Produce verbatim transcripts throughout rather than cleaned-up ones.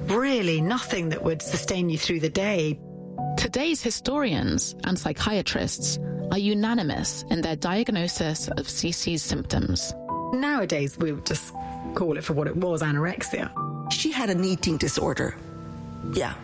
really nothing that would sustain you through the day. Today's historians and psychiatrists are unanimous in their diagnosis of Cece's symptoms. Nowadays, we would just call it for what it was, anorexia. She had an eating disorder. Yeah.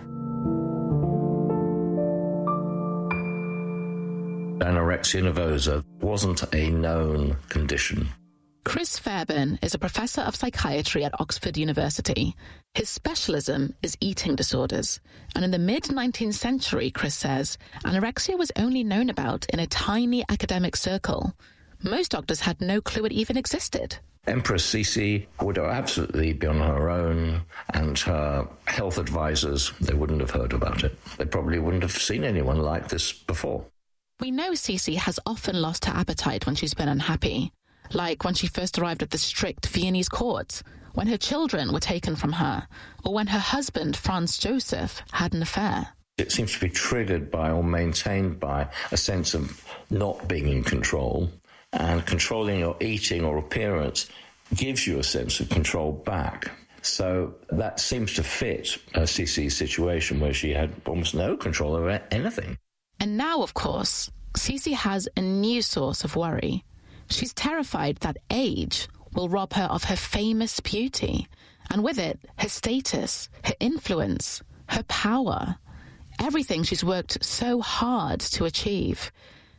Anorexia nervosa wasn't a known condition. Chris Fairbairn is a professor of psychiatry at Oxford University. His specialism is eating disorders. And in the mid-nineteenth century, Chris says, anorexia was only known about in a tiny academic circle. Most doctors had no clue it even existed. Empress Cece would absolutely be on her own, and her health advisors, they wouldn't have heard about it. They probably wouldn't have seen anyone like this before. We know Cece has often lost her appetite when she's been unhappy, like when she first arrived at the strict Viennese court, when her children were taken from her, or when her husband, Franz Joseph, had an affair. It seems to be triggered by or maintained by a sense of not being in control, and controlling your eating or appearance gives you a sense of control back. So that seems to fit uh, Cece's situation, where she had almost no control over anything. And now, of course, Cece has a new source of worry. She's terrified that age will rob her of her famous beauty, and with it, her status, her influence, her power, everything she's worked so hard to achieve.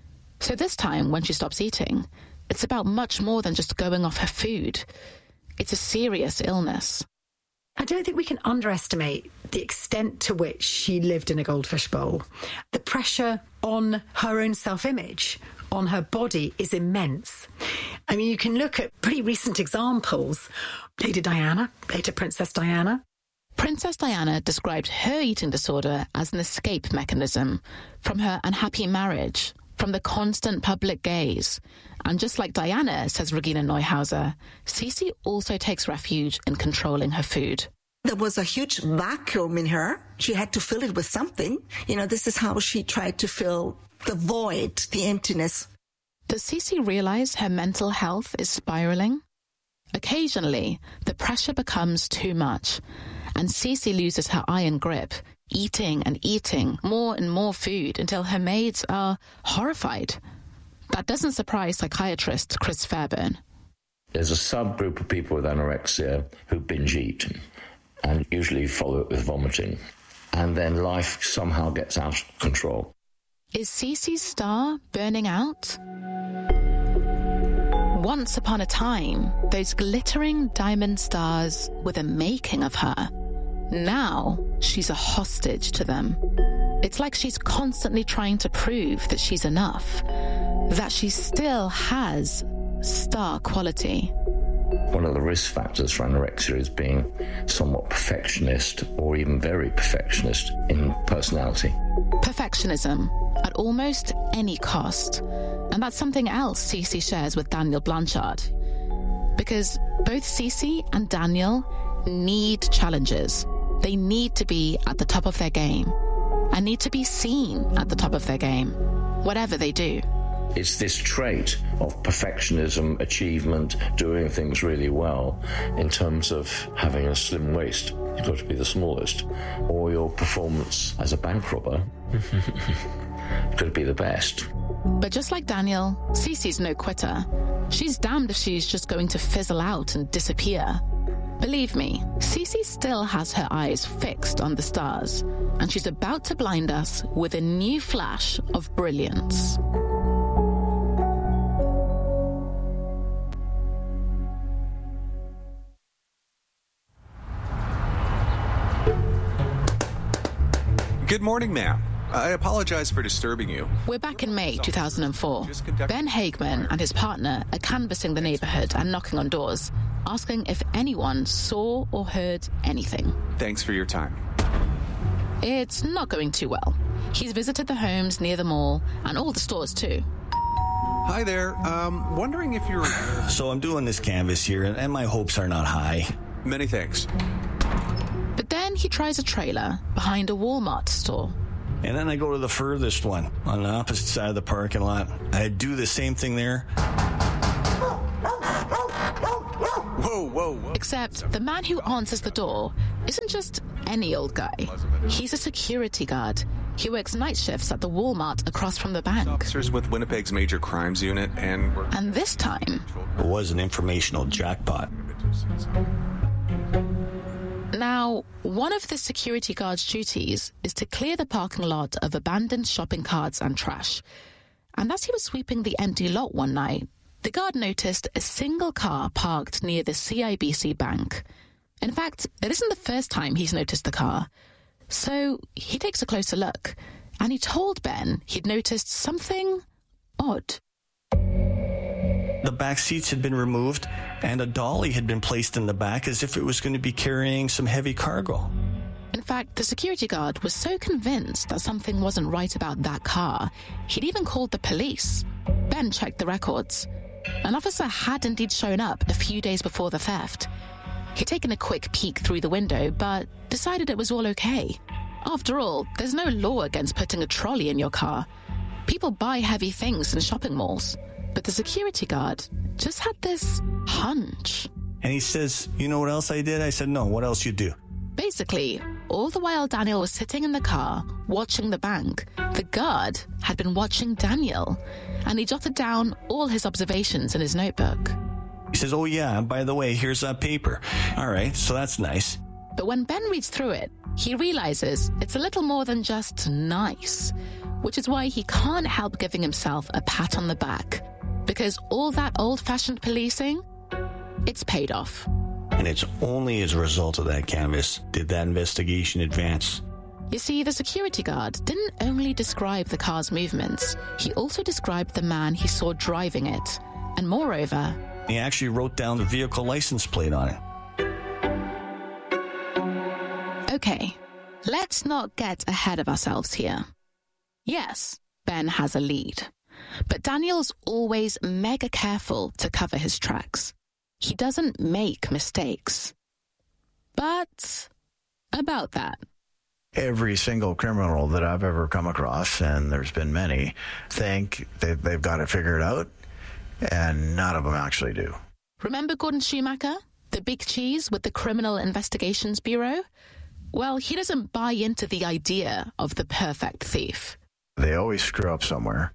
So this time, when she stops eating, it's about much more than just going off her food. It's a serious illness. I don't think we can underestimate the extent to which she lived in a goldfish bowl. The pressure on her own self-image, on her body, is immense. I mean, you can look at pretty recent examples. Lady Diana, later Princess Diana. Princess Diana described her eating disorder as an escape mechanism from her unhappy marriage, from the constant public gaze. And just like Diana, says Regina Neuhauser, Cece also takes refuge in controlling her food. There was a huge vacuum in her. She had to fill it with something. You know, this is how she tried to fill the void, the emptiness. Does Cece realize her mental health is spiraling? Occasionally, the pressure becomes too much, and Cece loses her iron grip, eating and eating more and more food until her maids are horrified. That doesn't surprise psychiatrist Chris Fairbairn. There's a subgroup of people with anorexia who binge eat and usually follow it with vomiting. And then life somehow gets out of control. Is Cece's star burning out? Once upon a time, those glittering diamond stars were the making of her. Now, she's a hostage to them. It's like she's constantly trying to prove that she's enough, that she still has star quality. One of the risk factors for anorexia is being somewhat perfectionist, or even very perfectionist in personality. Perfectionism at almost any cost. And that's something else Cece shares with Daniel Blanchard. Because both Cece and Daniel need challenges. They need to be at the top of their game and need to be seen at the top of their game, whatever they do. It's this trait of perfectionism, achievement, doing things really well in terms of having a slim waist. You've got to be the smallest. Or your performance as a bank robber could be the best. But just like Daniel, Cece's no quitter. She's damned if she's just going to fizzle out and disappear. Believe me, Cece still has her eyes fixed on the stars, and she's about to blind us with a new flash of brilliance. Good morning, ma'am. I apologize for disturbing you. We're back in May two thousand four. Ben Hageman and his partner are canvassing the neighborhood and knocking on doors, asking if anyone saw or heard anything. Thanks for your time. It's not going too well. He's visited the homes near the mall and all the stores too. Hi there. Um, wondering if you're... So I'm doing this canvas here, and my hopes are not high. Many thanks. But then he tries a trailer behind a Walmart store. And then I go to the furthest one, on the opposite side of the parking lot. I do the same thing there. Whoa, whoa, whoa. Except the man who answers the door isn't just any old guy. He's a security guard. He works night shifts at the Walmart across from the bank. Officers with Winnipeg's Major Crimes Unit and... And this time... It was an informational jackpot. Now, one of the security guard's duties is to clear the parking lot of abandoned shopping carts and trash. And as he was sweeping the empty lot one night, the guard noticed a single car parked near the C I B C bank. In fact, it isn't the first time he's noticed the car. So he takes a closer look, and he told Ben he'd noticed something odd. The back seats had been removed, and a dolly had been placed in the back as if it was going to be carrying some heavy cargo. In fact, the security guard was so convinced that something wasn't right about that car, he'd even called the police. Ben checked the records. An officer had indeed shown up a few days before the theft. He'd taken a quick peek through the window, but decided it was all okay. After all, there's no law against putting a trolley in your car. People buy heavy things in shopping malls. But the security guard just had this hunch. And he says, you know what else I did? I said, no, what else you do? Basically, all the while Daniel was sitting in the car, watching the bank, the guard had been watching Daniel, and he jotted down all his observations in his notebook. He says, oh yeah, and by the way, here's that paper. All right, so that's nice. But when Ben reads through it, he realizes it's a little more than just nice, which is why he can't help giving himself a pat on the back. Because all that old-fashioned policing, it's paid off. And it's only as a result of that canvas did that investigation advance. You see, the security guard didn't only describe the car's movements, he also described the man he saw driving it. And moreover... He actually wrote down the vehicle license plate on it. Okay, let's not get ahead of ourselves here. Yes, Ben has a lead. But Daniel's always mega careful to cover his tracks. He doesn't make mistakes. But about that. Every single criminal that I've ever come across, and there's been many, think that they've got it figured out, and none of them actually do. Remember Gordon Schumacher, the big cheese with the Criminal Investigations Bureau? Well, he doesn't buy into the idea of the perfect thief. They always screw up somewhere.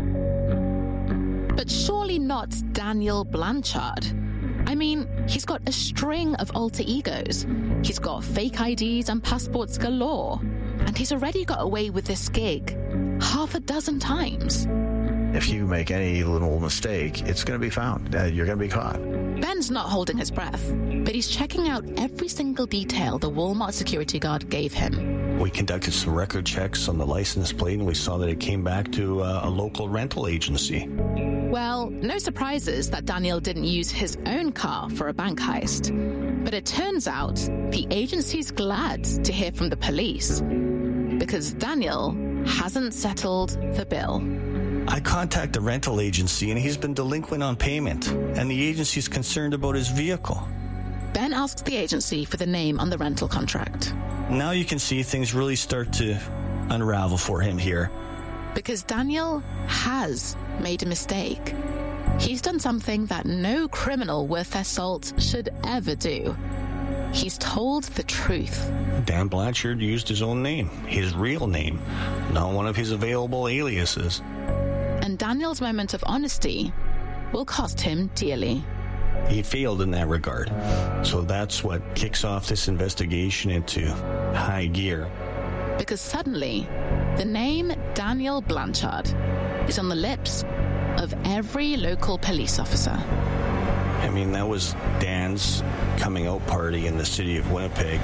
But surely not Daniel Blanchard. I mean, he's got a string of alter egos. He's got fake I Ds and passports galore. And he's already got away with this gig half a dozen times. If you make any little mistake, it's going to be found. Uh, you're going to be caught. Ben's not holding his breath, but he's checking out every single detail the Walmart security guard gave him. We conducted some record checks on the license plate, and we saw that it came back to uh, a local rental agency. Well, no surprises that Daniel didn't use his own car for a bank heist. But it turns out the agency's glad to hear from the police, because Daniel hasn't settled the bill. I contact the rental agency, and he's been delinquent on payment, and the agency's concerned about his vehicle. Ben asks the agency for the name on the rental contract. Now you can see things really start to unravel for him here. Because Daniel has made a mistake. He's done something that no criminal worth their salt should ever do. He's told the truth. Dan Blanchard used his own name, his real name, not one of his available aliases. And Daniel's moment of honesty will cost him dearly. He failed in that regard. So that's what kicks off this investigation into high gear. Because suddenly, the name Daniel Blanchard is on the lips of every local police officer. I mean, that was Dan's coming out party in the city of Winnipeg.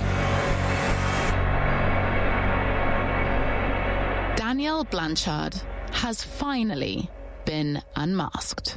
Daniel Blanchard has finally been unmasked.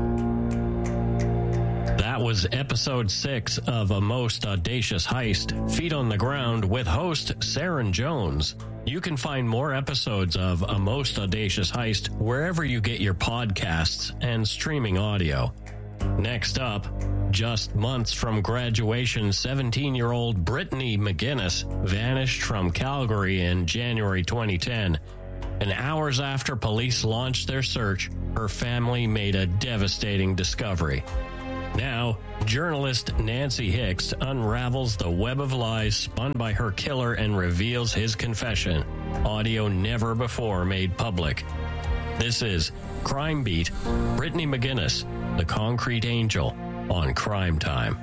That was episode six of A Most Audacious Heist, Feet on the Ground with host Saren Jones. You can find more episodes of A Most Audacious Heist wherever you get your podcasts and streaming audio. Next up, just months from graduation, seventeen-year-old Brittany McGinnis vanished from Calgary in January twenty ten. And hours after police launched their search, her family made a devastating discovery. Now, journalist Nancy Hicks unravels the web of lies spun by her killer and reveals his confession. Audio never before made public. This is Crime Beat, Brittany McGinnis, the Concrete Angel, on Crime Time.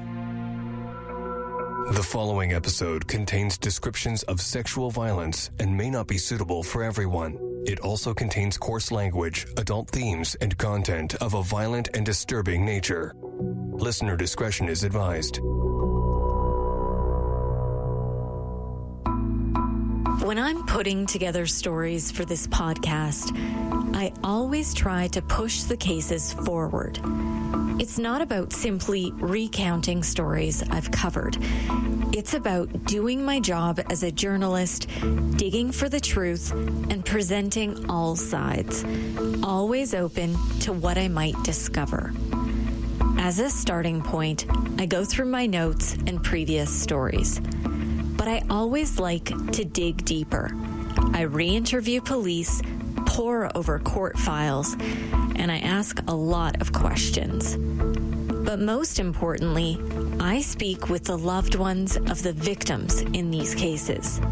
The following episode contains descriptions of sexual violence and may not be suitable for everyone. It also contains coarse language, adult themes, and content of a violent and disturbing nature. Listener discretion is advised. When I'm putting together stories for this podcast, I always try to push the cases forward. It's not about simply recounting stories I've covered. It's about doing my job as a journalist, digging for the truth, and presenting all sides, always open to what I might discover. As a starting point, I go through my notes and previous stories. But I always like to dig deeper. I re-interview police, pore over court files, and I ask a lot of questions. But most importantly, I speak with the loved ones of the victims in these cases.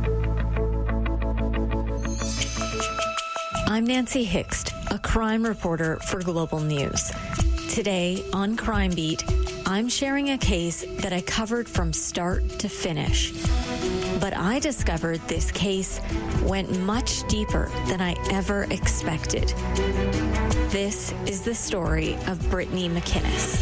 I'm Nancy Hicks, a crime reporter for Global News. Today on Crime Beat, I'm sharing a case that I covered from start to finish. But I discovered this case went much deeper than I ever expected. This is the story of Brittany McGinnis.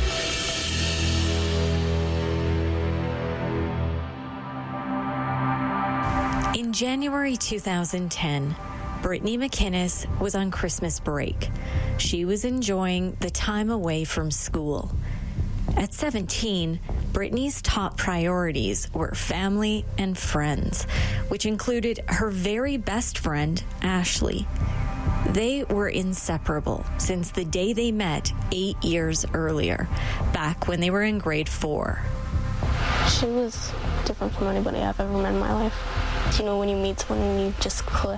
In January two thousand ten, Brittany McGinnis was on Christmas break. She was enjoying the time away from school. At seventeen, Brittany's top priorities were family and friends, which included her very best friend, Ashley. They were inseparable since the day they met eight years earlier, back when they were in grade four. She was different from anybody I've ever met in my life. You know, when you meet someone and you just click.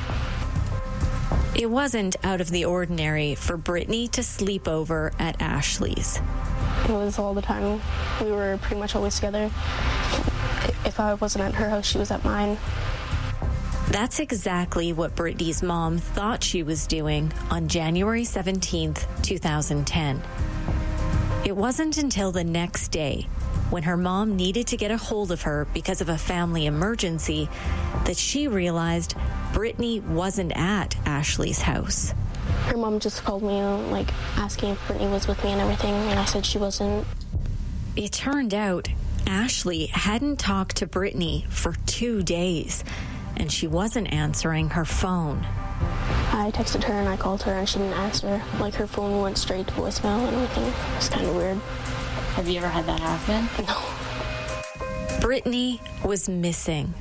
It wasn't out of the ordinary for Brittany to sleep over at Ashley's. It was all the time. We were pretty much always together. If I wasn't at her house, she was at mine. That's exactly what Brittany's mom thought she was doing on January seventeenth, two thousand ten. It wasn't until the next day, when her mom needed to get a hold of her because of a family emergency, that she realized Brittany wasn't at Ashley's house. Her mom just called me, like, asking if Brittany was with me and everything, and I said she wasn't. It turned out Ashley hadn't talked to Brittany for two days, and she wasn't answering her phone. I texted her and I called her and she didn't answer. Like, her phone went straight to voicemail and everything. It was kind of weird. Have you ever had that happen? No. Brittany was missing.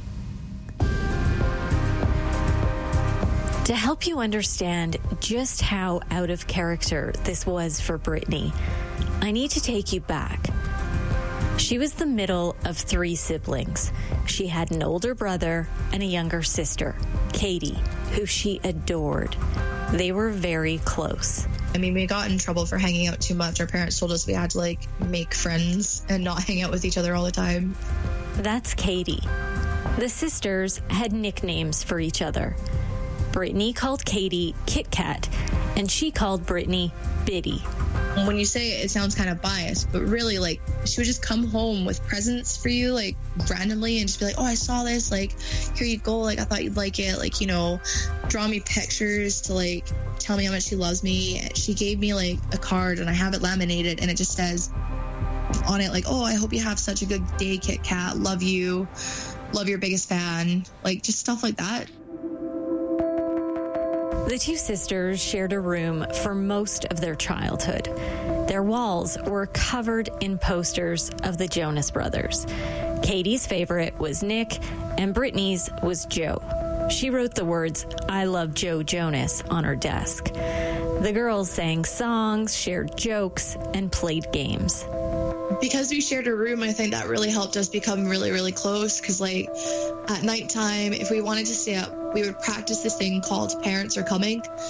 To help you understand just how out of character this was for Brittany, I need to take you back. She was the middle of three siblings. She had an older brother and a younger sister, Katie, who she adored. They were very close. I mean, we got in trouble for hanging out too much. Our parents told us we had to, like, make friends and not hang out with each other all the time. That's Katie. The sisters had nicknames for each other. Brittany called Katie Kit Kat, and she called Brittany Biddy. When you say it, it sounds kind of biased, but really, like, she would just come home with presents for you, like, randomly, and just be like, oh, I saw this, like, here you go, like, I thought you'd like it, like, you know, draw me pictures to, like, tell me how much she loves me. She gave me, like, a card, and I have it laminated, and it just says on it, like, oh, I hope you have such a good day, Kit Kat, love you, love your biggest fan, like, just stuff like that. The two sisters shared a room for most of their childhood. Their walls were covered in posters of the Jonas Brothers. Katie's favorite was Nick, and Brittany's was Joe. She wrote the words, "I love Joe Jonas," on her desk. The girls sang songs, shared jokes, and played games. Because we shared a room, I think that really helped us become really, really close. Because, like, at nighttime, if we wanted to stay up, we would practice this thing called Parents Are Coming.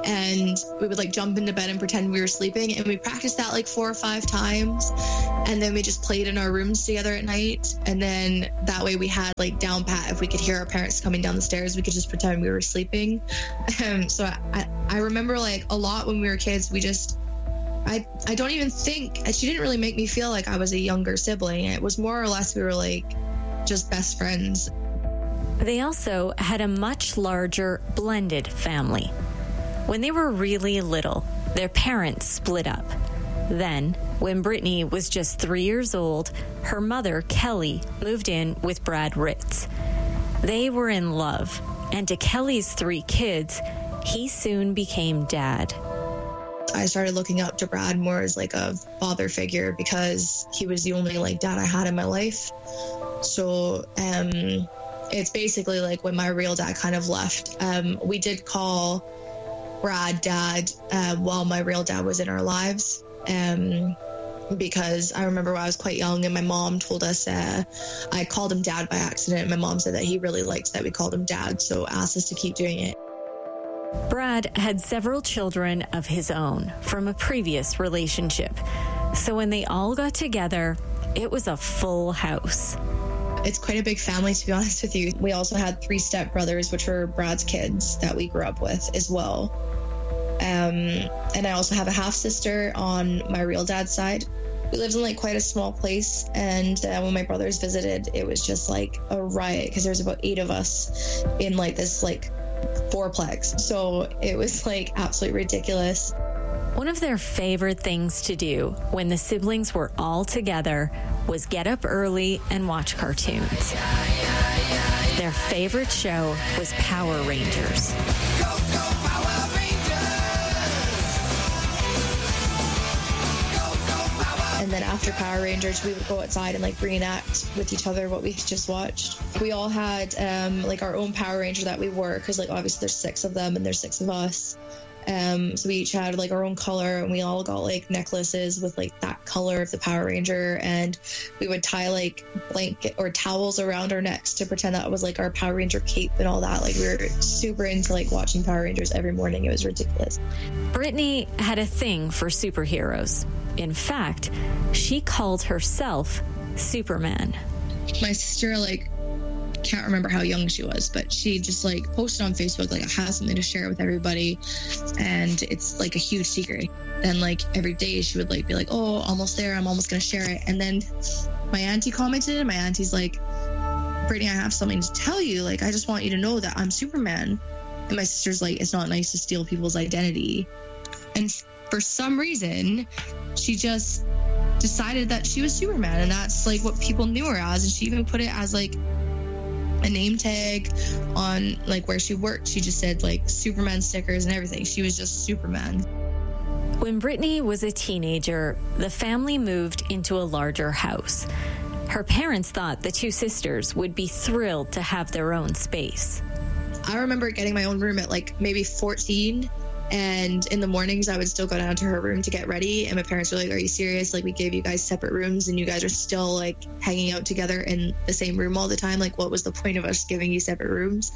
and we would like jump into bed and pretend we were sleeping, and we practiced that like four or five times, and then we just played in our rooms together at night, and then that way we had like down pat. If we could hear our parents coming down the stairs, we could just pretend we were sleeping. Um, so I, I remember like a lot when we were kids, we just I I don't even think, she didn't really make me feel like I was a younger sibling. It was more or less we were like just best friends. They also had a much larger blended family. When they were really little, their parents split up. Then, when Brittany was just three years old, her mother, Kelly, moved in with Brad Ritz. They were in love, and to Kelly's three kids, he soon became dad. I started looking up to Brad more as like a father figure because he was the only like dad I had in my life. So um, it's basically like when my real dad kind of left, um, we did call Brad dad uh, while my real dad was in our lives. Um, because I remember when I was quite young and my mom told us, uh, I called him dad by accident. And my mom said that he really liked that we called him dad, so asked us to keep doing it. Brad had several children of his own from a previous relationship. So when they all got together, it was a full house. It's quite a big family, to be honest with you. We also had three stepbrothers, which were Brad's kids that we grew up with as well. Um, and I also have a half-sister on my real dad's side. We lived in like quite a small place, and uh, when my brothers visited, it was just like a riot because there was about eight of us in like this like fourplex. So it was like absolutely ridiculous. One of their favorite things to do when the siblings were all together was get up early and watch cartoons. Their favorite show was Power Rangers. Go, go, Power And then after Power Rangers, we would go outside and like reenact with each other what we just watched. We all had um, like our own Power Ranger that we wore, because like obviously there's six of them and there's six of us. Um, so we each had like our own color, and we all got like necklaces with like that color of the Power Ranger, and we would tie like blanket or towels around our necks to pretend that it was like our Power Ranger cape and all that. Like we were super into like watching Power Rangers every morning. It was ridiculous. Brittany had a thing for superheroes. In fact, she called herself Superman. My sister, like, can't remember how young she was, but she just like posted on Facebook like I have something to share with everybody, and it's like a huge secret. And like every day she would like be like, oh, almost there, I'm almost gonna share it. And then my auntie commented, and my auntie's like, Brittany, I have something to tell you. Like, I just want you to know that I'm Superman. And my sister's like, it's not nice to steal people's identity. And for some reason, she just decided that she was Superman, and that's like what people knew her as. And she even put it as like a name tag on like where she worked. She just said like Superman stickers and everything. She was just Superman. When Brittany was a teenager, the family moved into a larger house. Her parents thought the two sisters would be thrilled to have their own space. I remember getting my own room at like maybe fourteen. And in the mornings, I would still go down to her room to get ready. And my parents were like, are you serious? Like, we gave you guys separate rooms and you guys are still like hanging out together in the same room all the time. Like, what was the point of us giving you separate rooms?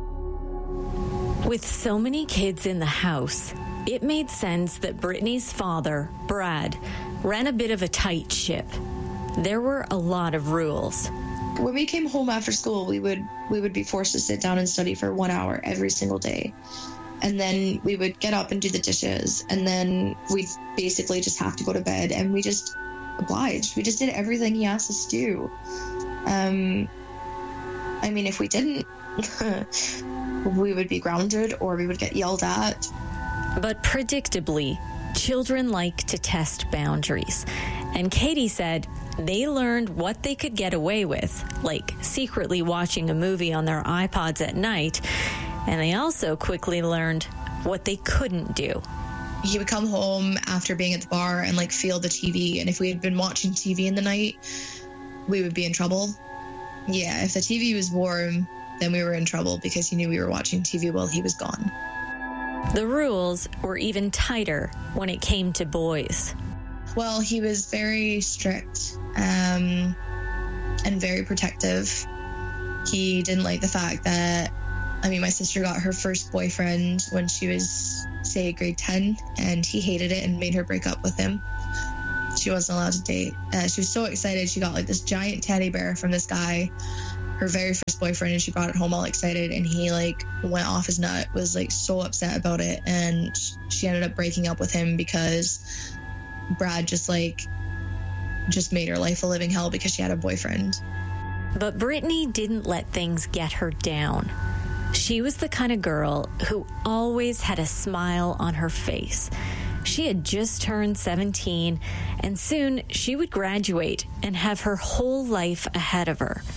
With so many kids in the house, it made sense that Brittany's father, Brad, ran a bit of a tight ship. There were a lot of rules. When we came home after school, we would we would be forced to sit down and study for one hour every single day. And then we would get up and do the dishes, and then we'd basically just have to go to bed, and we just obliged. We just did everything he asked us to do. Um, I mean, if we didn't, we would be grounded or we would get yelled at. But predictably, children like to test boundaries. And Katie said they learned what they could get away with, like secretly watching a movie on their iPods at night. And they also quickly learned what they couldn't do. He would come home after being at the bar and like feel the T V. And if we had been watching T V in the night, we would be in trouble. Yeah, if the T V was warm, then we were in trouble because he knew we were watching T V while he was gone. The rules were even tighter when it came to boys. Well, he was very strict um, and very protective. He didn't like the fact that I mean, my sister got her first boyfriend when she was, say, grade ten, and he hated it and made her break up with him. She wasn't allowed to date. Uh, she was so excited. She got like this giant teddy bear from this guy, her very first boyfriend, and she brought it home all excited, and he like went off his nut, was like so upset about it, and she ended up breaking up with him because Brad just like just made her life a living hell because she had a boyfriend. But Brittany didn't let things get her down. She was the kind of girl who always had a smile on her face. She had just turned seventeen, and soon she would graduate and have her whole life ahead of her.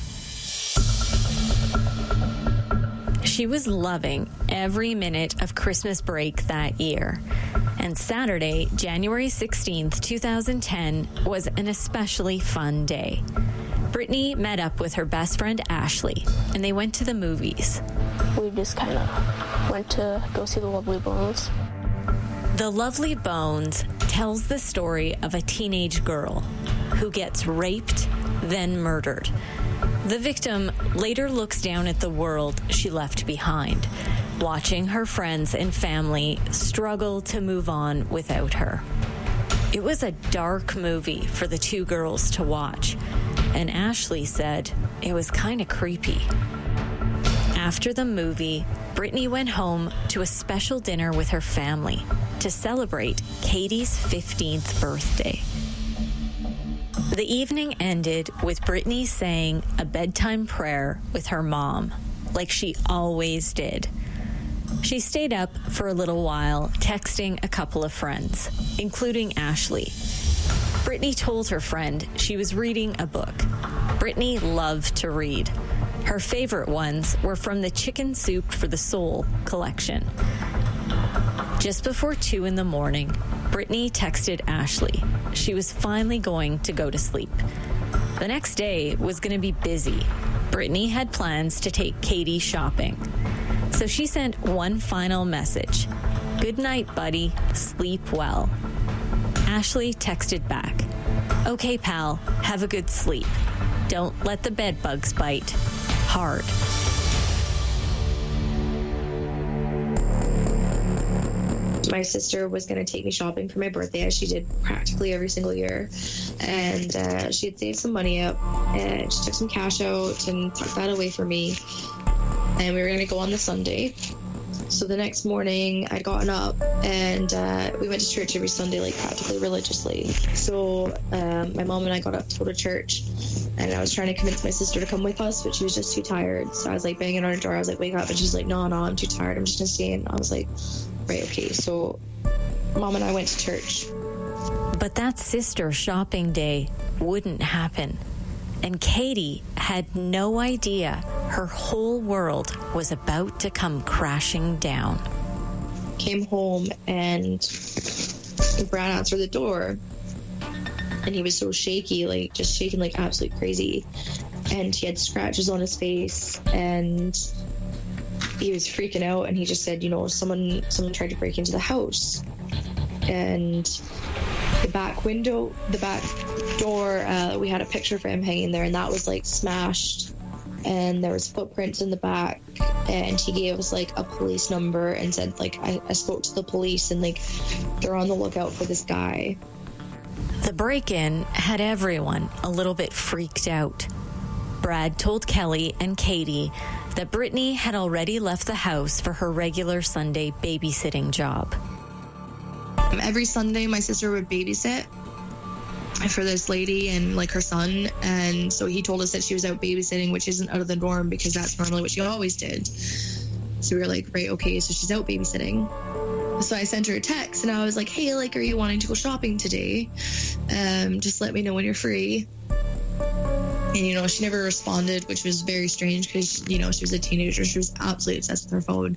She was loving every minute of Christmas break that year. And Saturday, January sixteenth, twenty ten, was an especially fun day. Brittany met up with her best friend Ashley, and they went to the movies. We just kind of went to go see The Lovely Bones. The Lovely Bones tells the story of a teenage girl who gets raped, then murdered. The victim later looks down at the world she left behind, watching her friends and family struggle to move on without her. It was a dark movie for the two girls to watch, and Ashley said it was kind of creepy. After the movie, Brittany went home to a special dinner with her family to celebrate Katie's fifteenth birthday. The evening ended with Brittany saying a bedtime prayer with her mom, like she always did. She stayed up for a little while, texting a couple of friends, including Ashley. Brittany told her friend she was reading a book. Brittany loved to read. Her favorite ones were from the Chicken Soup for the Soul collection. Just before two in the morning, Brittany texted Ashley. She was finally going to go to sleep. The next day was going to be busy. Brittany had plans to take Katie shopping. So she sent one final message. Good night, buddy. Sleep well. Ashley texted back. Okay, pal. Have a good sleep. Don't let the bed bugs bite. Hard. My sister was going to take me shopping for my birthday, as she did practically every single year. And uh, she had saved some money up, and she took some cash out and tucked that away for me. And we were going to go on the Sunday. So the next morning, I'd gotten up, and uh, we went to church every Sunday, like practically religiously. So um, my mom and I got up to go to church, and I was trying to convince my sister to come with us, but she was just too tired. So I was like banging on her door. I was like, wake up. And she's like, no, no, I'm too tired. I'm just going to stay in. I was like, right, okay. So Mom and I went to church. But that sister shopping day wouldn't happen. And Katie had no idea her whole world was about to come crashing down. Came home, and Brad answered the door, and he was so shaky, like just shaking like absolutely crazy. And he had scratches on his face, and he was freaking out, and he just said, you know, someone someone tried to break into the house. And the back window, the back door, uh, we had a picture for him hanging there, and that was like smashed, and there was footprints in the back. And he gave us like a police number and said like I, I spoke to the police, and like they're on the lookout for this guy. The break-in had everyone a little bit freaked out. Brad told Kelly and Katie that Brittany had already left the house for her regular Sunday babysitting job. Every Sunday, my sister would babysit for this lady and like her son, and so he told us that she was out babysitting, which isn't out of the norm because that's normally what she always did. So we were like, right, okay, so she's out babysitting. So I sent her a text, and I was like, hey, like, are you wanting to go shopping today? Um, just let me know when you're free. And, you know, she never responded, which was very strange because, you know, she was a teenager. She was absolutely obsessed with her phone.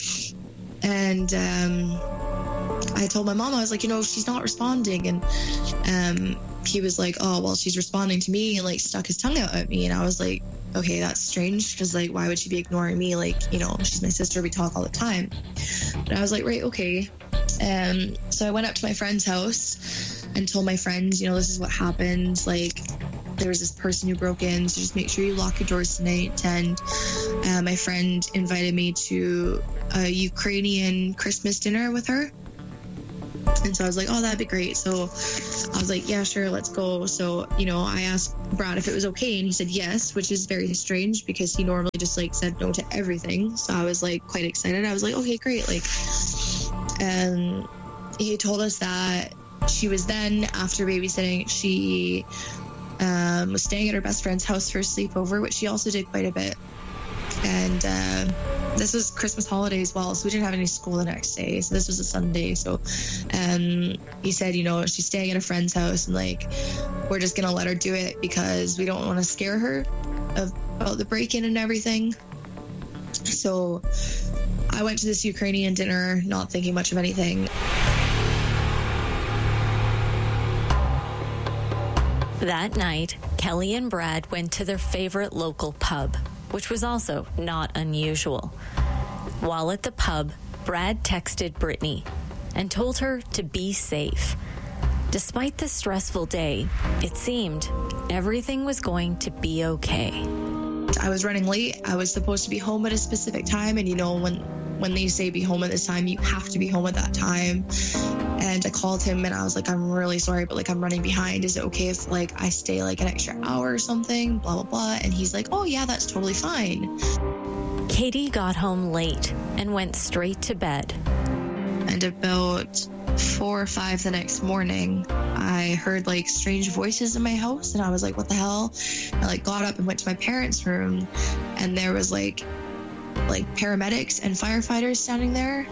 And um, I told my mom, I was like, you know, she's not responding. And um, he was like, oh, well, she's responding to me, and, like, stuck his tongue out at me. And I was like, okay, that's strange because, like, why would she be ignoring me? Like, you know, she's my sister. We talk all the time. But I was like, right, okay. Um, so I went up to my friend's house and told my friends, you know, this is what happened. Like, there was this person who broke in, so just make sure you lock your doors tonight. And Uh, my friend invited me to a Ukrainian Christmas dinner with her. And so I was like, oh, that'd be great. So I was like, yeah, sure, let's go. So, you know, I asked Brad if it was okay, and he said yes, which is very strange because he normally just like said no to everything. So I was like quite excited. I was like, okay, great. Like, and he told us that she was then, after babysitting, she um, was staying at her best friend's house for a sleepover, which she also did quite a bit. And uh, this was Christmas holiday as well, so we didn't have any school the next day. So this was a Sunday. So um, he said, you know, she's staying at a friend's house, and like, we're just gonna let her do it because we don't want to scare her about the break-in and everything. So I went to this Ukrainian dinner, not thinking much of anything. That night, Kelly and Brad went to their favorite local pub, which was also not unusual. While at the pub, Brad texted Brittany and told her to be safe. Despite the stressful day, it seemed everything was going to be okay. I was running late. I was supposed to be home at a specific time, and you know, when when they say be home at this time, you have to be home at that time. And I called him and I was like, I'm really sorry, but like, I'm running behind. Is it okay if like I stay like an extra hour or something? Blah, blah, blah. And he's like, oh yeah, that's totally fine. Katie got home late and went straight to bed. And about four or five the next morning, I heard like strange voices in my house, and I was like, what the hell? I like got up and went to my parents' room, and there was like like paramedics and firefighters standing there.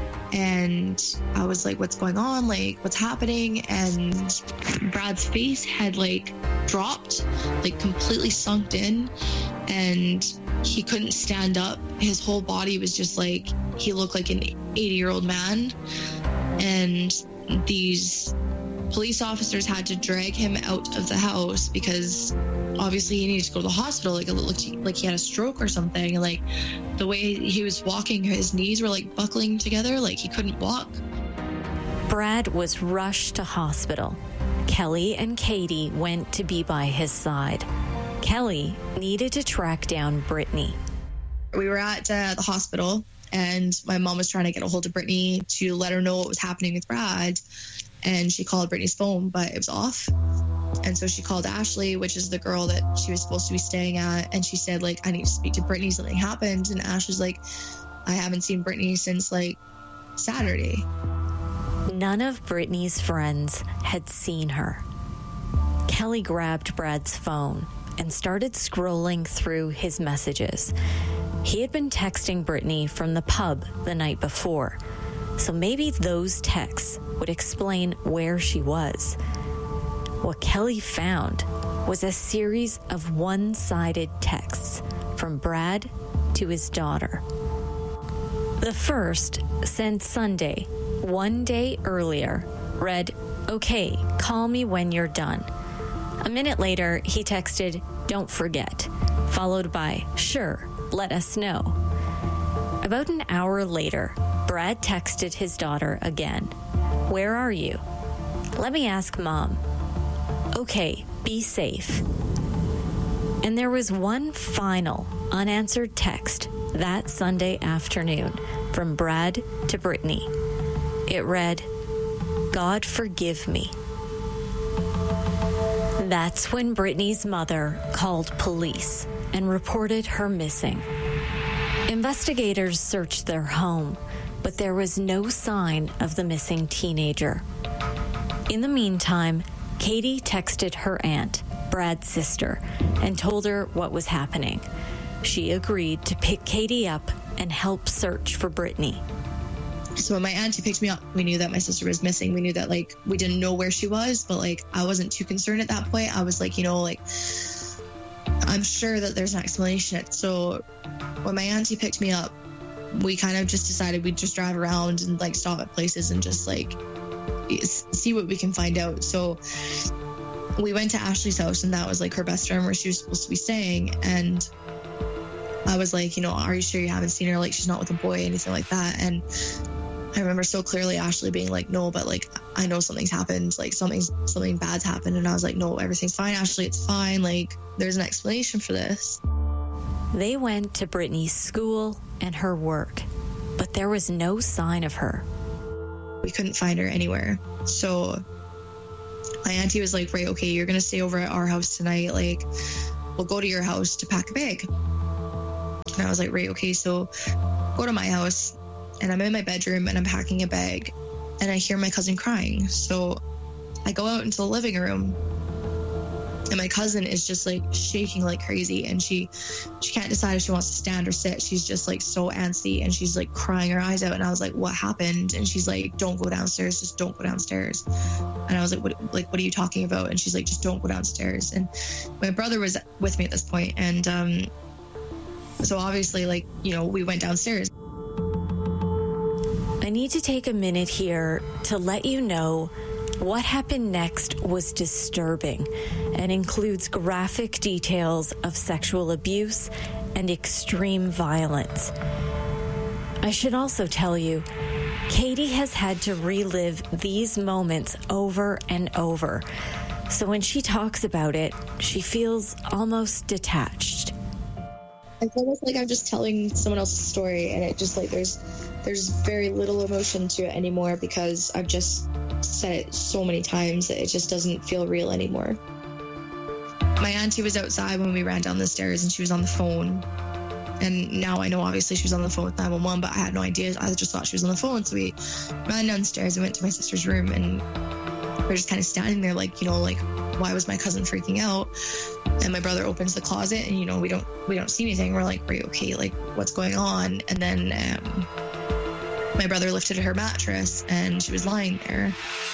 And I was like, what's going on? Like, what's happening? And Brad's face had like dropped, like completely sunk in, and he couldn't stand up. His whole body was just like, he looked like an eighty year old man. And these police officers had to drag him out of the house because obviously he needed to go to the hospital. Like, it looked like he had a stroke or something. And like the way he was walking, his knees were like buckling together, like he couldn't walk. Brad was rushed to hospital. Kelly and Katie went to be by his side. Kelly needed to track down Brittany. We were at uh, the hospital, and my mom was trying to get a hold of Brittany to let her know what was happening with Brad. And she called Brittany's phone, but it was off. And so she called Ashley, which is the girl that she was supposed to be staying at. And she said, like, I need to speak to Brittany. Something happened. And Ashley's like, I haven't seen Brittany since, like, Saturday. None of Brittany's friends had seen her. Kelly grabbed Brad's phone and started scrolling through his messages. He had been texting Brittany from the pub the night before, so maybe those texts would explain where she was. What Kelly found was a series of one-sided texts from Brad to his daughter. The first, sent Sunday, one day earlier, read, "Okay, call me when you're done." A minute later, he texted, "Don't forget," followed by, "Sure, let us know." About an hour later, Brad texted his daughter again. "Where are you?" "Let me ask Mom." "Okay, be safe." And there was one final unanswered text that Sunday afternoon from Brad to Brittany. It read, "God forgive me." That's when Brittany's mother called police and reported her missing. Investigators searched their home, but there was no sign of the missing teenager. In the meantime, Katie texted her aunt, Brad's sister, and told her what was happening. She agreed to pick Katie up and help search for Brittany. So when my auntie picked me up, we knew that my sister was missing. We knew that, like, we didn't know where she was, but, like, I wasn't too concerned at that point. I was like, you know, like, I'm sure that there's an explanation. So when my auntie picked me up, we kind of just decided we'd just drive around and, like, stop at places and just, like, see what we can find out. So we went to Ashley's house, and that was, like, her best friend where she was supposed to be staying. And I was like, you know, are you sure you haven't seen her? Like, she's not with a boy, anything like that. And I remember so clearly Ashley being like, no, but like, I know something's happened, like something's, something bad's happened. And I was like, no, everything's fine, Ashley, it's fine. Like, there's an explanation for this. They went to Brittany's school and her work, but there was no sign of her. We couldn't find her anywhere. So my auntie was like, right, okay, you're going to stay over at our house tonight. Like, we'll go to your house to pack a bag. And I was like, right, okay, so go to my house. And I'm in my bedroom and I'm packing a bag. And I hear my cousin crying. So I go out into the living room. And my cousin is just like shaking like crazy. And she she can't decide if she wants to stand or sit. She's just like so antsy. And she's like crying her eyes out. And I was like, what happened? And she's like, don't go downstairs. Just don't go downstairs. And I was like, what, like, what are you talking about? And she's like, just don't go downstairs. And my brother was with me at this point. And um, so obviously, like, you know, we went downstairs. I need to take a minute here to let you know what happened next was disturbing and includes graphic details of sexual abuse and extreme violence. I should also tell you, Katie has had to relive these moments over and over. So when she talks about it, she feels almost detached. It's almost like I'm just telling someone else's story, and it just like there's there's very little emotion to it anymore because I've just said it so many times that it just doesn't feel real anymore. My auntie was outside when we ran down the stairs and she was on the phone. And now I know obviously she was on the phone with nine one one, but I had no idea. I just thought she was on the phone. So we ran downstairs and went to my sister's room, and we were just kind of standing there like, you know, like, why was my cousin freaking out? And my brother opens the closet and, you know, we don't we don't see anything. We're like, right, okay, like, what's going on? And then um, my brother lifted her mattress and she was lying there.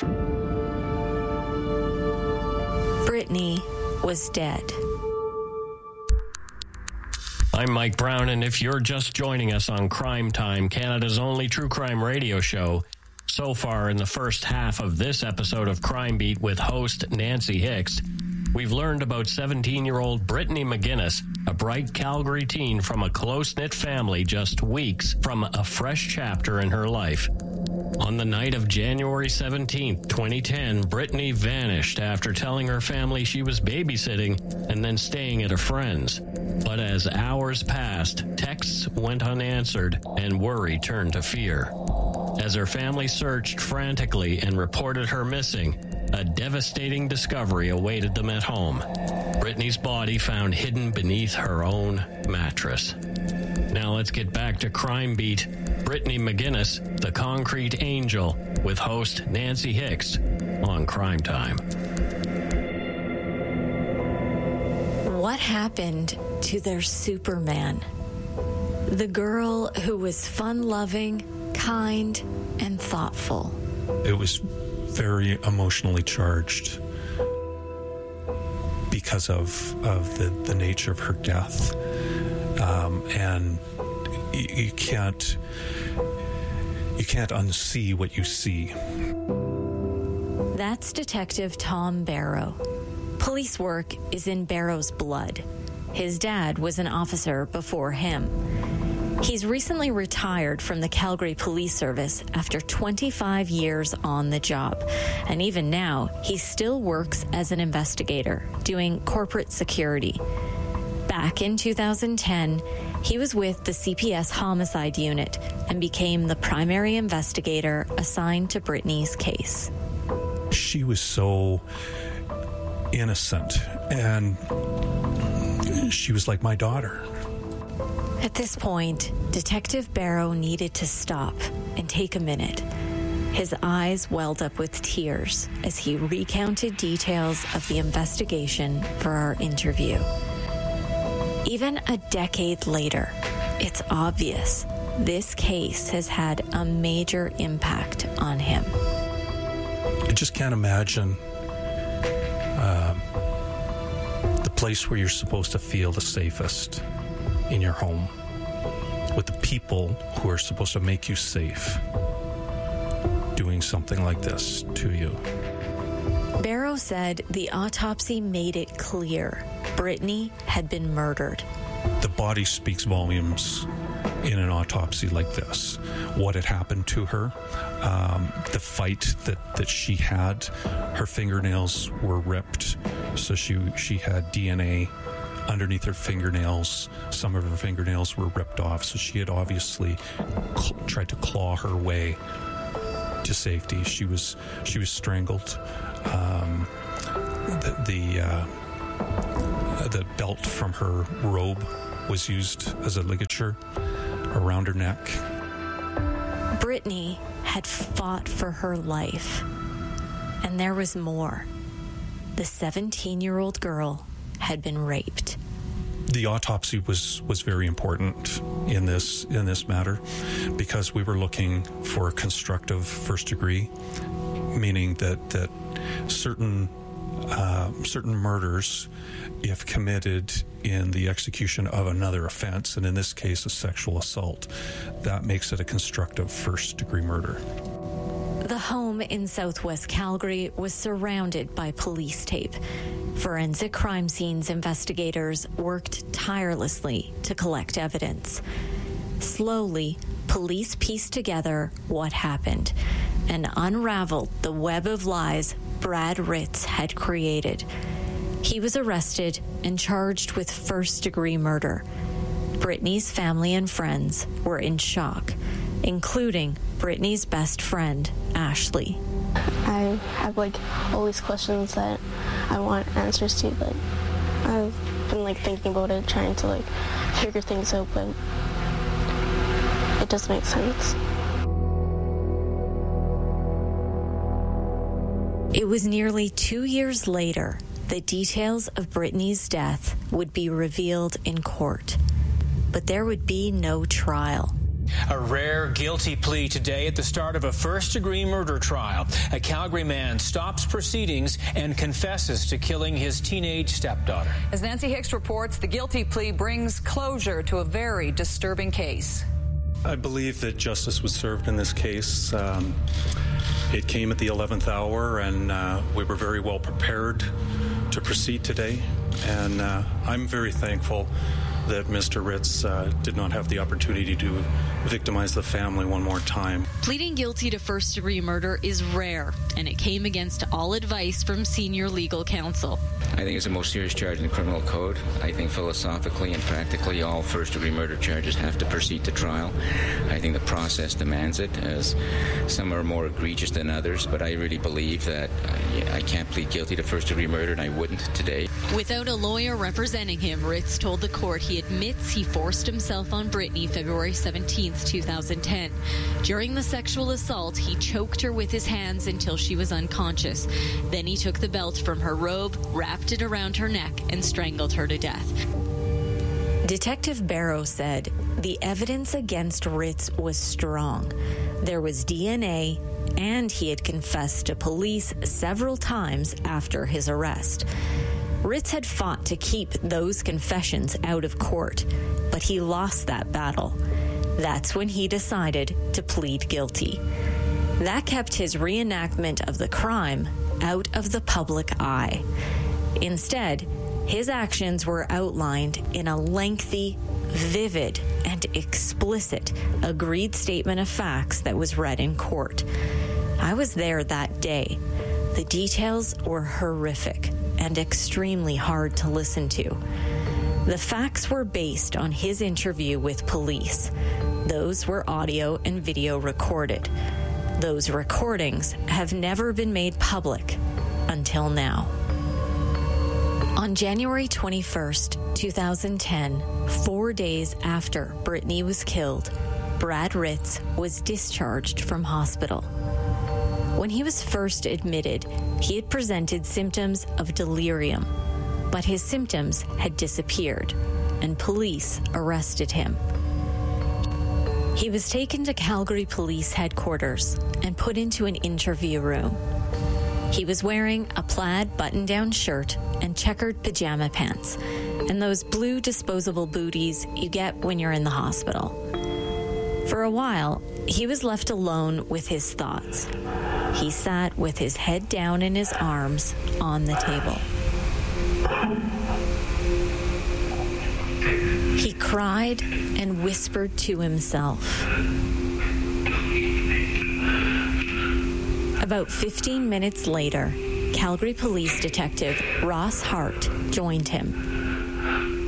Brittany was dead. I'm Mike Brown, and if you're just joining us on Crime Time, Canada's only true crime radio show, so far in the first half of this episode of Crime Beat with host Nancy Hicks, we've learned about seventeen-year-old Brittany McGinnis, a bright Calgary teen from a close-knit family just weeks from a fresh chapter in her life. On the night of January seventeenth, twenty ten, Brittany vanished after telling her family she was babysitting and then staying at a friend's. But as hours passed, texts went unanswered and worry turned to fear. As her family searched frantically and reported her missing, a devastating discovery awaited them at home. Brittany's body found hidden beneath her own mattress. Now let's get back to Crime Beat. Brittany McGinnis, the Concrete Angel, with host Nancy Hicks on Crime Time. What happened to their Superman? The girl who was fun-loving, kind, and thoughtful. It was very emotionally charged because of of the, the nature of her death. Um, and you, you can't you can't unsee what you see. That's Detective Tom Barrow. Police work is in Barrow's blood. His dad was an officer before him. He's recently retired from the Calgary Police Service after twenty-five years on the job. And even now, he still works as an investigator, doing corporate security. Back in two thousand ten, he was with the C P S Homicide Unit and became the primary investigator assigned to Brittany's case. She was so innocent, and she was like my daughter. At this point, Detective Barrow needed to stop and take a minute. His eyes welled up with tears as he recounted details of the investigation for our interview. Even a decade later, it's obvious this case has had a major impact on him. I just can't imagine uh, the place where you're supposed to feel the safest in your home, with the people who are supposed to make you safe, doing something like this to you. Barrow said the autopsy made it clear Brittany had been murdered. The body speaks volumes in an autopsy like this. What had happened to her, um, the fight that, that she had, her fingernails were ripped, so she she had D N A underneath her fingernails. Some of her fingernails were ripped off, so she had obviously cl- tried to claw her way to safety. She was she was strangled. Um, the the, uh, the belt from her robe was used as a ligature around her neck. Brittany had fought for her life, and there was more. The seventeen-year-old girl had been raped. The autopsy was, was very important in this in this matter because we were looking for a constructive first degree, meaning that that certain uh, certain murders, if committed in the execution of another offense, and in this case a sexual assault, that makes it a constructive first degree murder. The home in southwest Calgary was surrounded by police tape. Forensic crime scenes investigators worked tirelessly to collect evidence. Slowly, police pieced together what happened and unraveled the web of lies Brad Ritz had created. He was arrested and charged with first-degree murder. Brittany's family and friends were in shock, including Brittany's best friend, Ashley. I have like all these questions that I want answers to, but I've been like thinking about it, trying to like figure things out, but it does make sense. It was nearly two years later the details of Brittany's death would be revealed in court, but there would be no trial. A rare guilty plea today at the start of a first-degree murder trial. A Calgary man stops proceedings and confesses to killing his teenage stepdaughter. As Nancy Hicks reports, the guilty plea brings closure to a very disturbing case. I believe that justice was served in this case. Um, it came at the eleventh hour, and uh, we were very well prepared to proceed today. And uh, I'm very thankful that Mister Ritz uh, did not have the opportunity to victimize the family one more time. Pleading guilty to first-degree murder is rare, and it came against all advice from senior legal counsel. I think it's the most serious charge in the criminal code. I think philosophically and practically all first-degree murder charges have to proceed to trial. I think the process demands it, as some are more egregious than others, but I really believe that uh, I can't plead guilty to first-degree murder, and I wouldn't today. Without a lawyer representing him, Ritz told the court he admits he forced himself on Brittany February seventeenth, two thousand ten. During the sexual assault, he choked her with his hands until she was unconscious. Then he took the belt from her robe, wrapped it around her neck, and strangled her to death. Detective Barrow said the evidence against Ritz was strong. There was D N A, and he had confessed to police several times after his arrest. Ritz had fought to keep those confessions out of court, but he lost that battle. That's when he decided to plead guilty. That kept his reenactment of the crime out of the public eye. Instead, his actions were outlined in a lengthy, vivid, and explicit agreed statement of facts that was read in court. I was there that day. The details were horrific and extremely hard to listen to. The facts were based on his interview with police. Those were audio and video recorded. Those recordings have never been made public until now. On January twenty-first, two thousand ten, four days after Brittany was killed, Brad Ritz was discharged from hospital. When he was first admitted, he had presented symptoms of delirium, but his symptoms had disappeared, and police arrested him. He was taken to Calgary Police Headquarters and put into an interview room. He was wearing a plaid button-down shirt and checkered pajama pants, and those blue disposable booties you get when you're in the hospital. For a while, he was left alone with his thoughts. He sat with his head down in his arms on the table. He cried and whispered to himself. About fifteen minutes later, Calgary Police Detective Ross Hart joined him.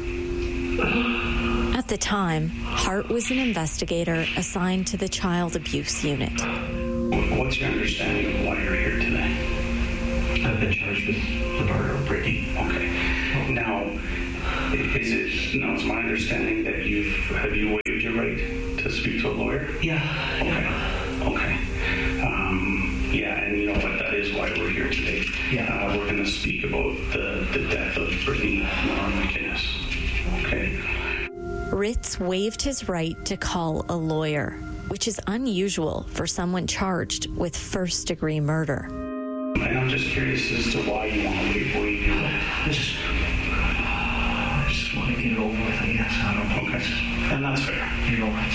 At the time, Hart was an investigator assigned to the child abuse unit. What's your understanding of why you're here today? I've been charged with the murder of Brittany. Okay. Now, is it, now it's my understanding that you've, have you waived your right to speak to a lawyer? Yeah. Okay. Okay. Um, yeah, and you know what, that is why we're here today. Yeah. Uh, we're going to speak about the, the death of Brittany Nora McInnes. Okay. Ritz waived his right to call a lawyer, which is unusual for someone charged with first-degree murder. And I'm just curious as to why you want to waive, waive your right. I just, I just want to get it over with, I guess. I don't know. Okay. And that's fair. You know,